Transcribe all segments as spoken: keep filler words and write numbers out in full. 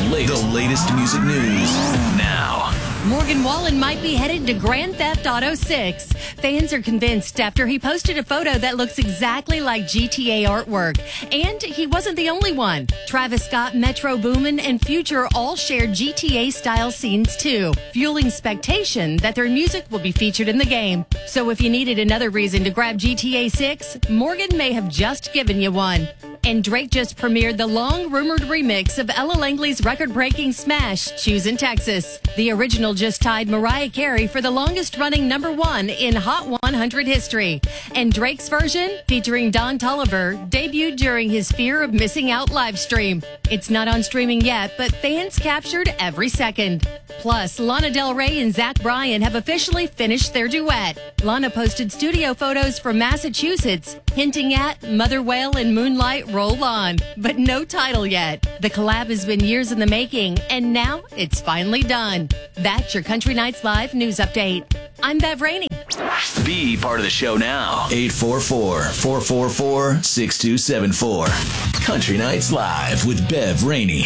latest, the latest music news now. Morgan Wallen might be headed to Grand Theft Auto six. Fans are convinced after he posted a photo that looks exactly like G T A artwork. And he wasn't the only one. Travis Scott, Metro Boomin, and Future all shared G T A-style scenes too, fueling speculation that their music will be featured in the game. So if you needed another reason to grab G T A six, Morgan may have just given you one. And Drake just premiered the long-rumored remix of Ella Langley's record-breaking smash, Choosing Texas. The original just tied Mariah Carey for the longest-running number one in Hot one hundred history. And Drake's version, featuring Don Toliver, debuted during his Fear of Missing Out live stream. It's not on streaming yet, but fans captured every second. Plus, Lana Del Rey and Zach Bryan have officially finished their duet. Lana posted studio photos from Massachusetts, hinting at Mother Whale and Moonlight Roll On, but no title yet. The collab has been years in the making, and now it's finally done. That's your Country Nights Live news update. I'm Bev Rainey. Be part of the show now. eight four four, four four four, six two seven four. Country Nights Live with Bev Rainey.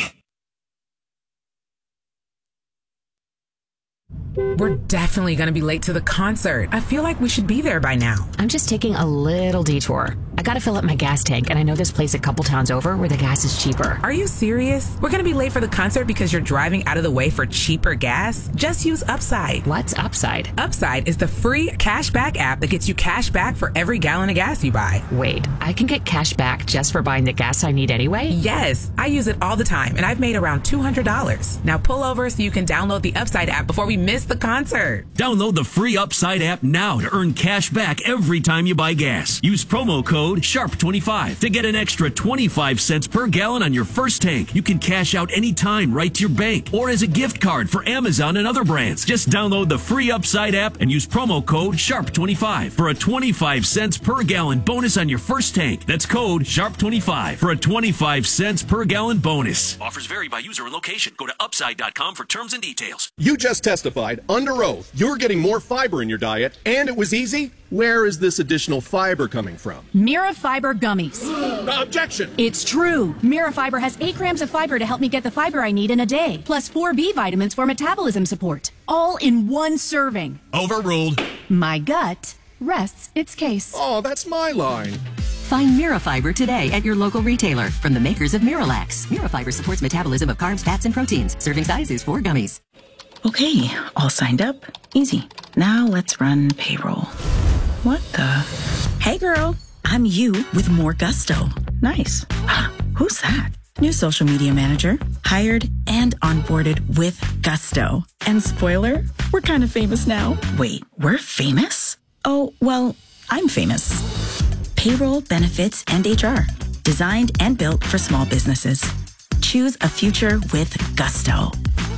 We're definitely going to be late to the concert. I feel like we should be there by now. I'm just taking a little detour. I got to fill up my gas tank, and I know this place a couple towns over where the gas is cheaper. Are you serious? We're going to be late for the concert because you're driving out of the way for cheaper gas? Just use Upside. What's Upside? Upside is the free cashback app that gets you cash back for every gallon of gas you buy. Wait, I can get cash back just for buying the gas I need anyway? Yes, I use it all the time, and I've made around two hundred dollars. Now pull over so you can download the Upside app before we miss the concert. Download the free Upside app now to earn cash back every time you buy gas. Use promo code sharp twenty-five to get an extra twenty-five cents per gallon on your first tank. You can cash out anytime right to your bank or as a gift card for Amazon and other brands. Just download the free Upside app and use promo code sharp twenty-five for a twenty-five cents per gallon bonus on your first tank. That's code sharp twenty-five for a twenty-five cents per gallon bonus. Offers vary by user and location. Go to upside dot com for terms and details. You just testified under oath you're getting more fiber in your diet, and it was easy. Where is this additional fiber coming from? Mira Fiber Gummies. Uh, objection! It's true. Mira Fiber has eight grams of fiber to help me get the fiber I need in a day, plus four B vitamins for metabolism support. All in one serving. Overruled. My gut rests its case. Oh, that's my line. Find Mirafiber today at your local retailer from the makers of Miralax. Mirafiber supports metabolism of carbs, fats, and proteins. Serving size is four gummies. Okay, all signed up. Easy. Now let's run payroll. What the? Hey girl, I'm you with more gusto. Nice. Who's that? New social media manager. Hired and onboarded with gusto. And spoiler, we're kind of famous now. Wait, we're famous? Oh, well, I'm famous. Payroll, benefits, and H R. Designed and built for small businesses. Choose a future with gusto.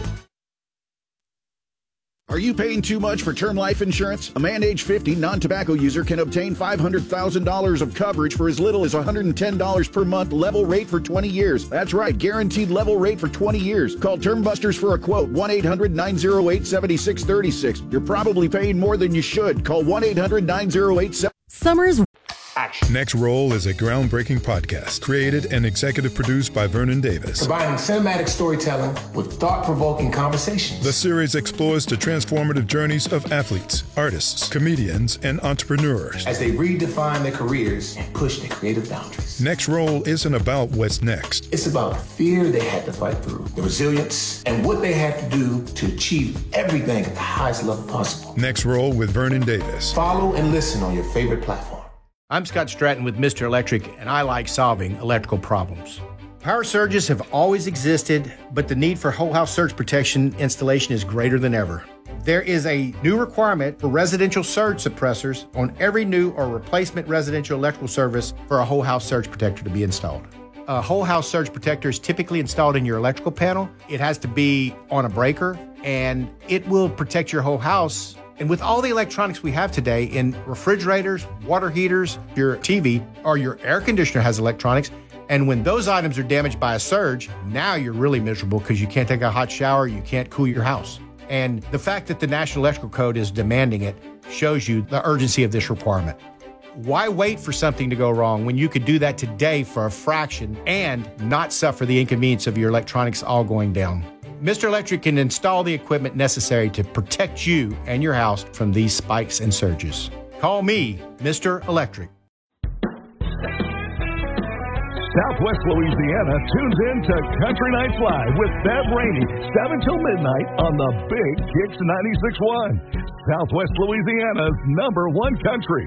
Are you paying too much for term life insurance? A man age fifty, non-tobacco user can obtain five hundred thousand dollars of coverage for as little as one hundred ten dollars per month, level rate for twenty years. That's right, guaranteed level rate for twenty years. Call Term Busters for a quote, one eight hundred, nine oh eight, seven six three six. You're probably paying more than you should. Call one eight hundred, nine oh eight, seven six three six. Summer's Next Roll is a groundbreaking podcast created and executive produced by Vernon Davis. Combining cinematic storytelling with thought-provoking conversations. The series explores the transformative journeys of athletes, artists, comedians, and entrepreneurs as they redefine their careers and push their creative boundaries. Next Roll isn't about what's next. It's about the fear they had to fight through, the resilience, and what they had to do to achieve everything at the highest level possible. Next Roll with Vernon Davis. Follow and listen on your favorite platform. I'm Scott Stratton with Mister Electric, and I like solving electrical problems. Power surges have always existed, but the need for whole house surge protection installation is greater than ever. There is a new requirement for residential surge suppressors on every new or replacement residential electrical service for a whole house surge protector to be installed. A whole house surge protector is typically installed in your electrical panel. It has to be on a breaker, and it will protect your whole house. And with all the electronics we have today in refrigerators, water heaters, your T V, or your air conditioner has electronics, and when those items are damaged by a surge, now you're really miserable because you can't take a hot shower, you can't cool your house. And the fact that the National Electrical Code is demanding it shows you the urgency of this requirement. Why wait for something to go wrong when you could do that today for a fraction and not suffer the inconvenience of your electronics all going down? Mister Electric can install the equipment necessary to protect you and your house from these spikes and surges. Call me, Mister Electric. Southwest Louisiana tunes in to Country Nights Live with Bev Rainey, seven till midnight on the Big Kicks ninety-six point one. Southwest Louisiana's number one country.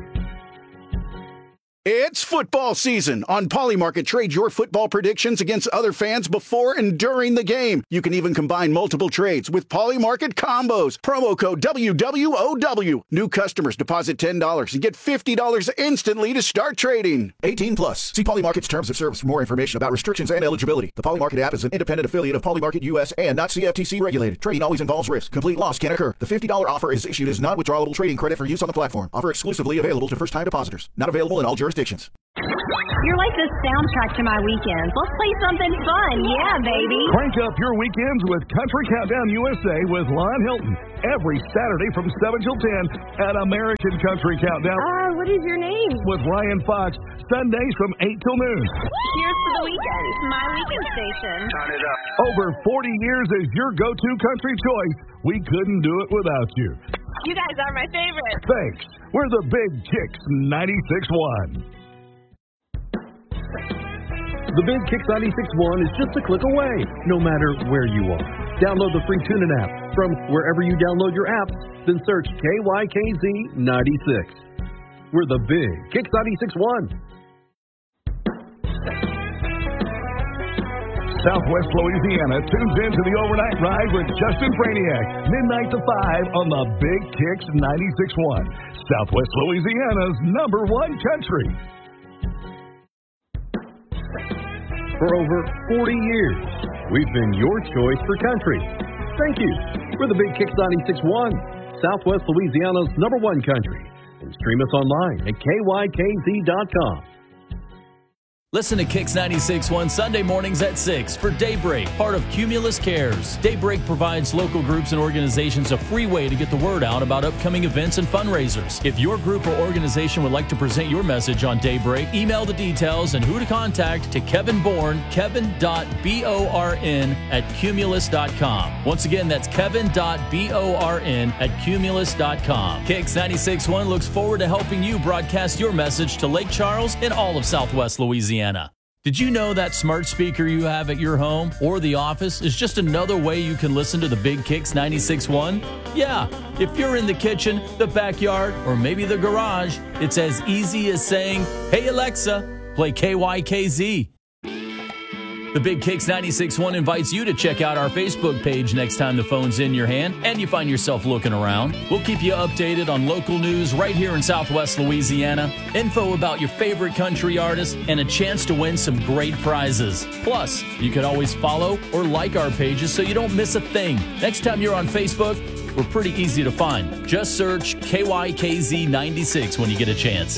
It's football season. On Polymarket, trade your football predictions against other fans before and during the game. You can even combine multiple trades with Polymarket combos. Promo code W W O W. New customers deposit ten dollars and get fifty dollars instantly to start trading. eighteen plus. See Polymarket's terms of service for more information about restrictions and eligibility. The Polymarket app is an independent affiliate of Polymarket U S and not C F T C regulated. Trading always involves risk. Complete loss can occur. The fifty dollars offer is issued as non-withdrawable trading credit for use on the platform. Offer exclusively available to first-time depositors. Not available in all jurisdictions. You're like the soundtrack to my weekends. Let's play something fun. Yeah, baby. Crank up your weekends with Country Countdown U S A with Lon Hilton. Every Saturday from seven till ten at American Country Countdown. Uh, what is your name? With Ryan Fox. Sundays from eight till noon. Cheers to the weekend. My weekend station. Turn it up. Over forty years as your go-to country choice. We couldn't do it without you. You guys are my favorite. Thanks. We're the Big Kicks ninety-six point one. The Big Kicks ninety-six point one is just a click away, no matter where you are. Download the free TuneIn app from wherever you download your apps, then search K Y K Z ninety-six. We're the Big Kicks ninety-six point one. Southwest Louisiana tunes into the overnight ride with Justin Franiak, midnight to five on the Big Kicks ninety-six point one. Southwest Louisiana's number one country. For over forty years, we've been your choice for country. Thank you. We're the Big Kicks ninety-six point one, Southwest Louisiana's number one country. And stream us online at K Y K Z dot com. Listen to Kicks ninety-six point one Sunday mornings at six for Daybreak, part of Cumulus Cares. Daybreak provides local groups and organizations a free way to get the word out about upcoming events and fundraisers. If your group or organization would like to present your message on Daybreak, email the details and who to contact to Kevin Bourne, kevin dot born at cumulus dot com. Once again, that's kevin dot born at cumulus dot com. Kicks ninety-six point one looks forward to helping you broadcast your message to Lake Charles and all of Southwest Louisiana. Did you know that smart speaker you have at your home or the office is just another way you can listen to the Big Kicks ninety-six point one? Yeah, if you're in the kitchen, the backyard, or maybe the garage, it's as easy as saying, "Hey Alexa, play K Y K Z." The Big Kicks ninety-six point one invites you to check out our Facebook page next time the phone's in your hand and you find yourself looking around. We'll keep you updated on local news right here in Southwest Louisiana, info about your favorite country artists, and a chance to win some great prizes. Plus, you can always follow or like our pages so you don't miss a thing. Next time you're on Facebook, we're pretty easy to find. Just search K Y K Z ninety-six when you get a chance.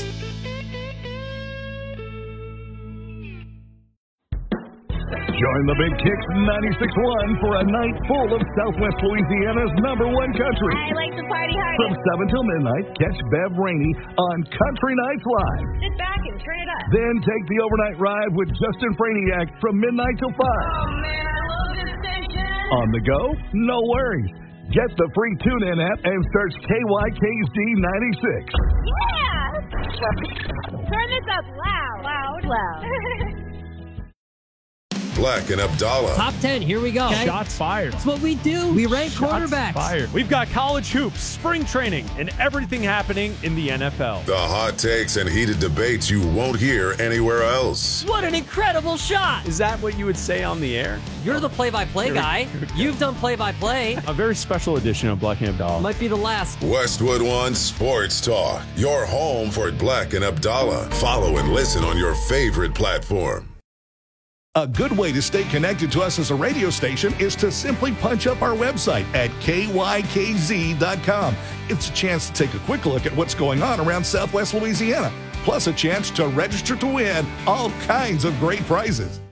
Join the Big Kicks ninety-six point one for a night full of Southwest Louisiana's number one country. I like to party hard. From seven till midnight, catch Bev Rainey on Country Nights Live. Sit back and turn it up. Then take the overnight ride with Justin Franiak from midnight till five. Oh, man, I love this station. On the go? No worries. Get the free TuneIn app and search K Y K Z ninety-six. Yeah! Turn this up loud. Loud. Loud. Black and Abdallah. Top ten, here we go. Okay. Shots fired. That's what we do. We rank Shots quarterbacks. Fired. We've got college hoops, spring training, and everything happening in the N F L. The hot takes and heated debates you won't hear anywhere else. What an incredible shot. Is that what you would say on the air? You're the play-by-play guy. You've done play-by-play. A very special edition of Black and Abdallah. Might be the last. Westwood One Sports Talk. Your home for Black and Abdallah. Follow and listen on your favorite platform. A good way to stay connected to us as a radio station is to simply punch up our website at K Y K Z dot com. It's a chance to take a quick look at what's going on around Southwest Louisiana, plus a chance to register to win all kinds of great prizes.